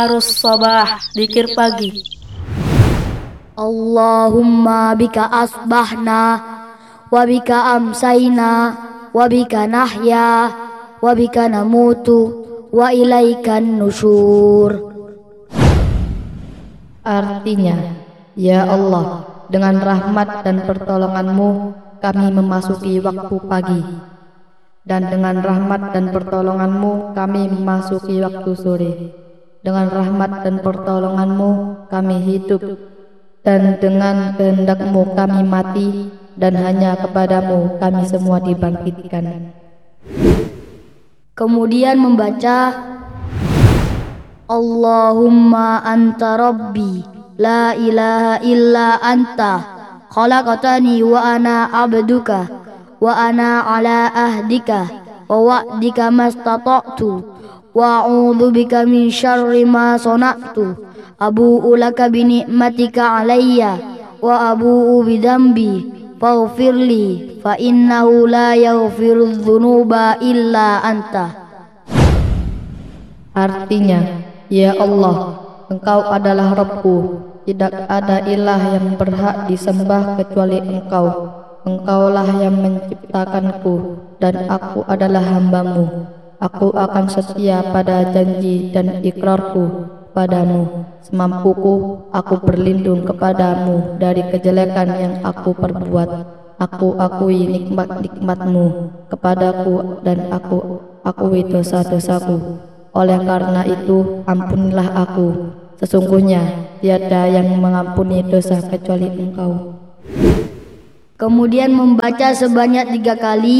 Harus sobah, dikir pagi. Allahumma bika asbahna wa bika amsayna wa bika nahya wa bika namutu wa ilaikan nusyur. Artinya, ya Allah, dengan rahmat dan pertolongan-Mu kami memasuki waktu pagi, dan dengan rahmat dan pertolongan-Mu kami memasuki waktu sore. Dengan rahmat dan pertolongan-Mu kami hidup, dan dengan kehendak-Mu kami mati, dan hanya kepadamu kami semua dibangkitkan. Kemudian membaca Allahumma anta rabbi la ilaha illa anta khalaqtani wa ana abduka wa ana ala ahdika wa wa'dika mastata'tu wa a'udzu bika min syarri ma sana'tu abu'u laka bi ni'matika alayya wa abu'u bi dzambi faghfirli fa innahu la yaghfiru dzunuba illa anta. Artinya, ya Allah, Engkau adalah Rabbku, tidak ada ilah yang berhak disembah kecuali Engkau. Engkaulah yang menciptakanku, dan aku adalah hamba-Mu. Aku akan setia pada janji dan ikrarku padamu. Semampuku, aku berlindung kepadamu dari kejelekan yang aku perbuat. Aku akui nikmat-nikmat-Mu kepadaku, dan aku akui dosa-dosaku. Oleh karena itu, ampunilah aku. Sesungguhnya tiada yang mengampuni dosa kecuali Engkau. Kemudian membaca sebanyak 3 kali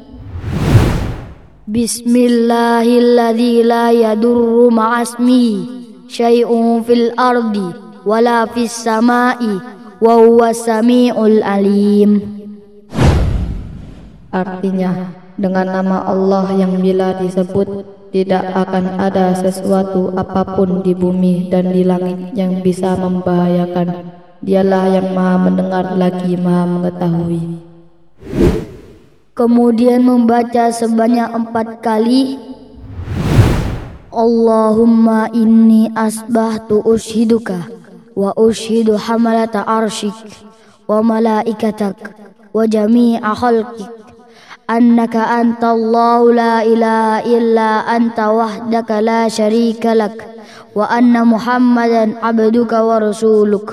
Bismillahilladzi la yadurru ma'asmihi syai'un fil ardi wala fis sama'i wa huwas sami'ul alim. Artinya, dengan nama Allah yang bila disebut tidak akan ada sesuatu apapun di bumi dan di langit yang bisa membahayakan. Dialah yang maha mendengar lagi maha mengetahui. Kemudian membaca sebanyak 4 kali Allahumma inni asbahtu ushiduka wa ushidu hamalata arshik wa malaikatak wa jami'a khalqik annaka antallahu la ilaha illa anta wahdaka la syarika lak wa anna muhammadan abduka wa rasuluk.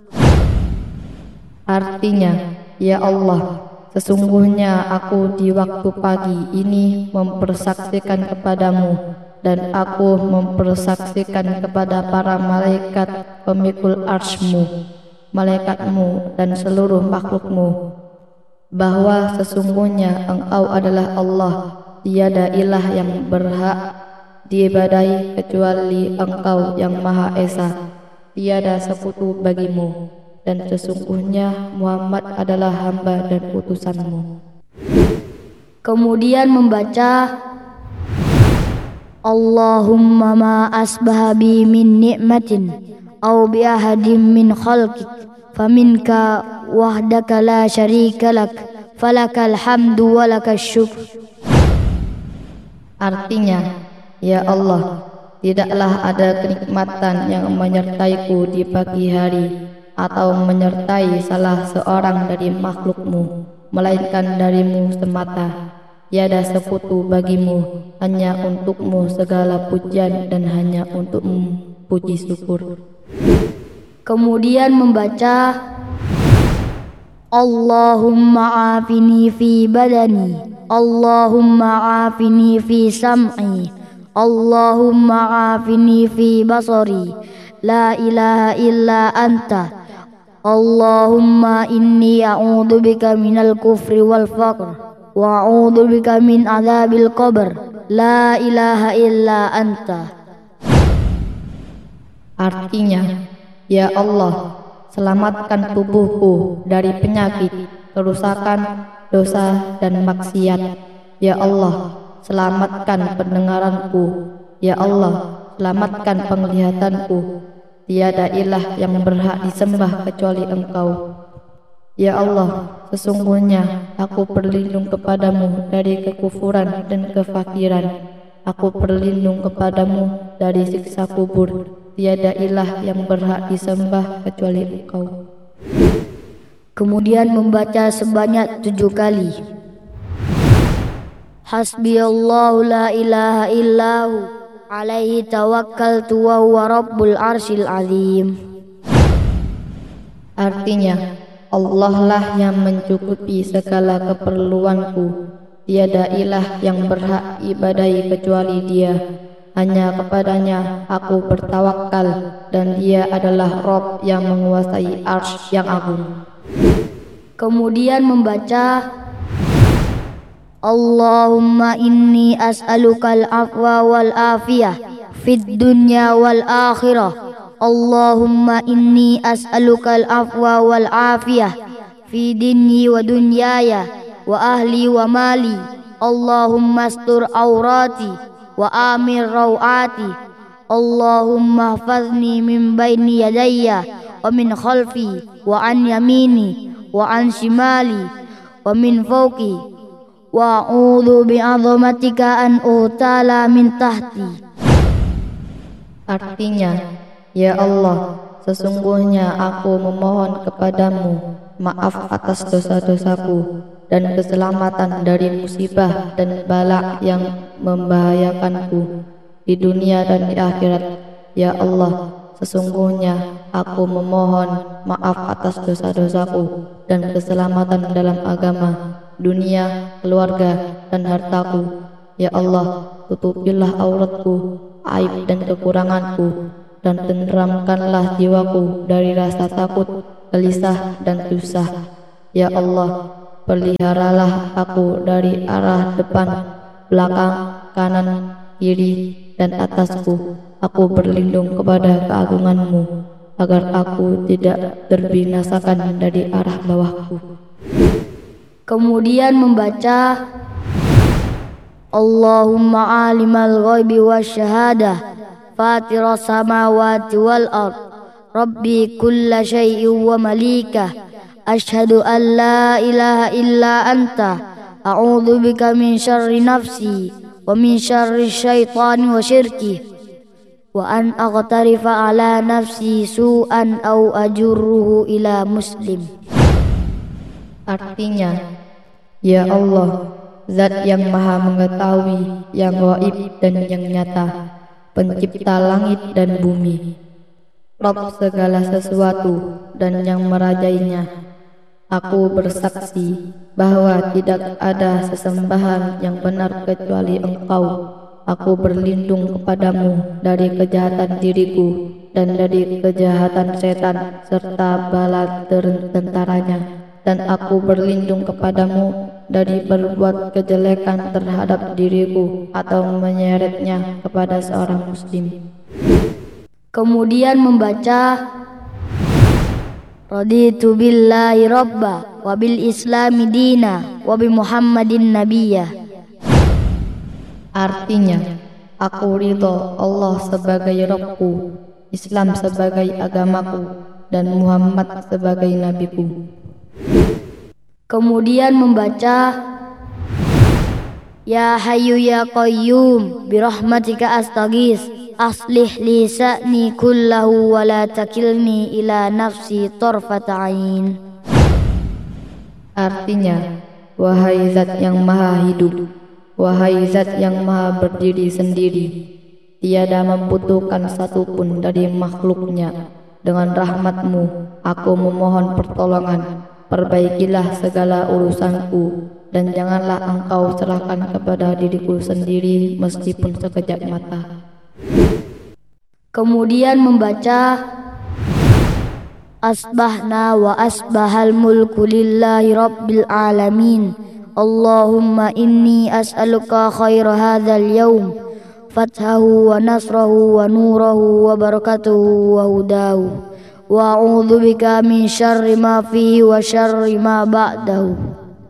Artinya, ya Allah, sesungguhnya aku di waktu pagi ini mempersaksikan kepadamu, dan aku mempersaksikan kepada para malaikat pemikul arsy-Mu, malaikatmu dan seluruh makhluk-Mu, bahwa sesungguhnya Engkau adalah Allah, tiada ilah yang berhak diibadahi kecuali Engkau yang Maha Esa, tiada sekutu bagimu, dan sesungguhnya Muhammad adalah hamba dan utusan-Mu. Kemudian membaca Allahumma ma asbaha bi min ni'matin aw bi ahadin min khalqik faminka wahdaka la syarika lak falakal hamdu wa lakas syukr. Artinya, ya Allah, tidaklah ada kenikmatan yang menyertaiku di pagi hari atau menyertai salah seorang dari makhluk-Mu, melainkan dari-Mu semata. Tiada sekutu bagimu, hanya untuk-Mu segala pujian dan hanya untuk-Mu puji syukur. Kemudian membaca Allahumma afini fi badani, Allahumma afini fi sam'i, Allahumma afini fi basari, la ilaha illa anta, Allahumma inni a'udzu bika minal kufri wal faqr wa a'udzu bika min adzabil qabr, la ilaha illa anta. Artinya, ya Allah, selamatkan tubuhku dari penyakit, kerusakan, dosa, dan maksiat. Ya Allah, selamatkan pendengaranku. Ya Allah, selamatkan penglihatanku. Tiada ilah yang berhak disembah kecuali Engkau. Ya Allah, sesungguhnya aku berlindung kepadamu dari kekufuran dan kefakiran. Aku berlindung kepadamu dari siksa kubur. Tiada ilah yang berhak disembah kecuali Engkau. Kemudian membaca sebanyak 7 kali. Hasbiyallahu la ilaha illahu alaihi tawakkaltu wa huwa rabbul arsyil azim. Artinya, Allah lah yang mencukupi segala keperluanku. Tiada ilah yang berhak ibadahi kecuali Dia. Hanya kepadanya aku bertawakal, dan Dia adalah Rabb yang menguasai arsy yang agung. Kemudian membaca Allahumma inni as'alukal afwa wal afiyah fid dunya wal akhirah. Allahumma inni as'alukal afwa wal afiyah fi dini wa dunyaya wa ahli wa mali. Allahumma astur aurati wa amir rawati. Allahumma hafadhni min baini yadayya wa min khalfi wa an yamini wa an shimali wa min fawqi wa a'udzu bi'azamatika an utala min tahti. Artinya, ya Allah, sesungguhnya aku memohon kepadamu maaf atas dosa-dosaku dan keselamatan dari musibah dan bala yang membahayakanku di dunia dan di akhirat. Ya Allah, sesungguhnya aku memohon maaf atas dosa-dosaku dan keselamatan dalam agama, dunia, keluarga, dan hartaku. Ya Allah, tutupilah auratku, aib dan kekuranganku, dan tenteramkanlah jiwaku dari rasa takut, gelisah, dan susah. Ya Allah, peliharalah aku dari arah depan, belakang, kanan, kiri, dan atasku. Aku berlindung kepada keagungan-Mu, agar aku tidak terbinasakan dari arah bawahku. Kemudian membaca Allahumma alimal ghaibi wasyahadah fatiras samawati wal ard rabbi kulla syai'in wa malikah asyhadu an la ilaha illa anta a'udzu bika min syarri nafsi wa min syarri syaitani wa syirki wa an aqtarifa ala nafsi su'an au ajurruhu ila muslim. Artinya, ya Allah, Zat yang maha mengetahui yang gaib dan yang nyata, pencipta langit dan bumi, Rabb segala sesuatu dan yang merajainya. Aku bersaksi bahwa tidak ada sesembahan yang benar kecuali Engkau. Aku berlindung kepadamu dari kejahatan diriku dan dari kejahatan setan serta bala tentaranya. Dan aku berlindung kepadamu dari berbuat kejelekan terhadap diriku atau menyeretnya kepada seorang muslim. Kemudian membaca Raditu billahi rabba wa bil islami dina wa bi muhammadin nabiyya. Artinya, aku ridho Allah sebagai Rabbku, Islam sebagai agamaku, dan Muhammad sebagai nabiku. Kemudian membaca Ya Hayyu Ya Qayyum birahmatika astaghis aslih li sa'ni kullahu wa la takilni ila nafsi tarfata ain. Artinya, wahai Zat yang maha hidup, wahai Zat yang maha berdiri sendiri, tiada membutuhkan satupun dari makhluknya. Dengan rahmat-Mu aku memohon pertolongan. Perbaikilah segala urusanku, dan janganlah Engkau serahkan kepada diriku sendiri meskipun sekejap mata. Kemudian membaca Asbahna wa asbahal mulku lillahi rabbil alamin. Allahumma inni as'aluka khaira hadzal yaum fathahu wa nasrahu wa nurahu wa barakatuhu wa hudahu wa a'udzu bika min syarri ma fihi wa syarri ma ba'dahu.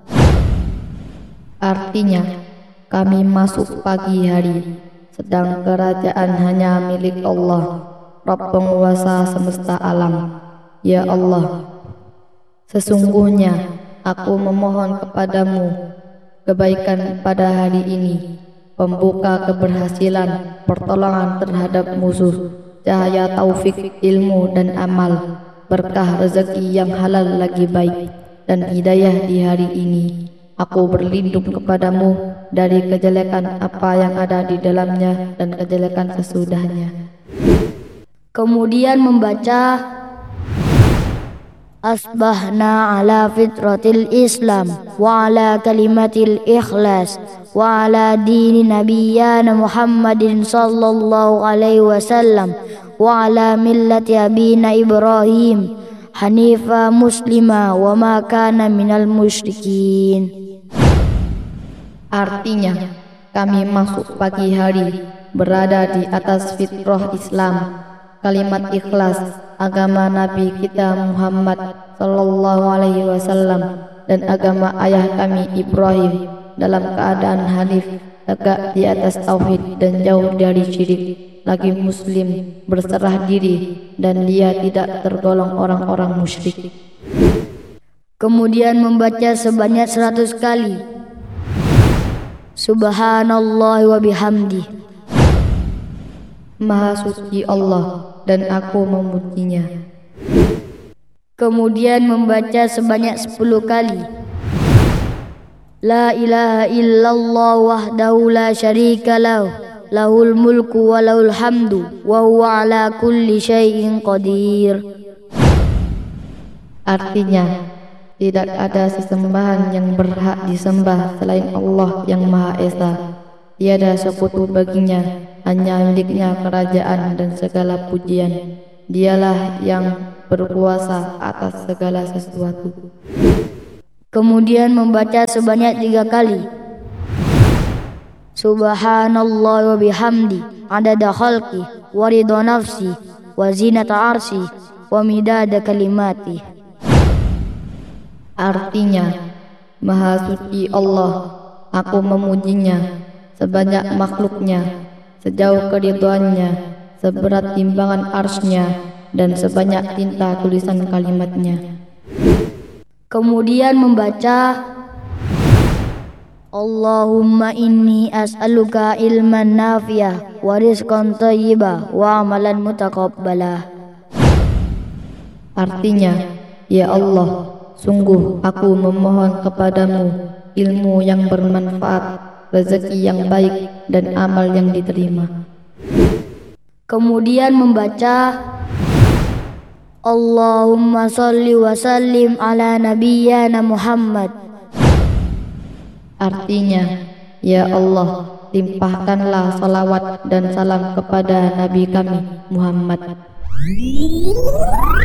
Artinya, kami masuk pagi hari, sedang kerajaan hanya milik Allah, Rabb penguasa semesta alam. Ya Allah, sesungguhnya aku memohon kepadamu kebaikan pada hari ini, pembuka keberhasilan, pertolongan terhadap musuh, cahaya taufik, ilmu dan amal, berkah rezeki yang halal lagi baik, dan hidayah di hari ini. Aku berlindung kepadamu dari kejelekan apa yang ada di dalamnya dan kejelekan sesudahnya. Kemudian membaca Asbahna ala fitratil Islam wa ala kalimatil ikhlas wa ala dini nabiyyana Muhammadin sallallahu alaihi wasallam wa ala millati abina Ibrahim hanifa muslima wa ma kana minal musyrikin. Artinya, kami masuk pagi hari berada di atas fitrah Islam, kalimat ikhlas, agama Nabi kita Muhammad sallallahu alaihi wasallam, dan agama ayah kami Ibrahim dalam keadaan hanif, tegak di atas tauhid dan jauh dari syirik, lagi muslim, berserah diri, dan dia tidak tergolong orang-orang musyrik. Kemudian membaca sebanyak 100 kali Subhanallah wa bihamdi. Maha suci Allah dan aku memujinya. Kemudian membaca sebanyak 10 kali La ilaha illallah wahdahu la syarika lahu lahul mulku wa lahul hamdu wa huwa ala kulli syai'in qadir. Artinya, tidak ada sesembahan yang berhak disembah selain Allah yang Maha Esa. Tiada sekutu baginya, hanya miliknya kerajaan dan segala pujian. Dialah yang berkuasa atas segala sesuatu. Kemudian membaca sebanyak 3 kali Subhanallah wa bihamdi adada khalqi wa ridha nafsi wa zinata arsi wa midada kalimati. Artinya, Maha suci Allah, aku memujinya sebanyak makhluknya, sejauh keridhoannya, seberat timbangan arsy-Nya, dan sebanyak tinta tulisan kalimatnya. Kemudian membaca Allahumma inni as'aluka ilman nafi'ah wa rizqan thayyibah wa amalan mutaqabbalah. Artinya, ya Allah, sungguh aku memohon kepadamu ilmu yang bermanfaat, rezeki yang baik, dan amal yang diterima. Kemudian membaca Allahumma salli wa sallim ala nabiyyana Muhammad. Artinya, ya Allah, limpahkanlah salawat dan salam kepada Nabi kami Muhammad.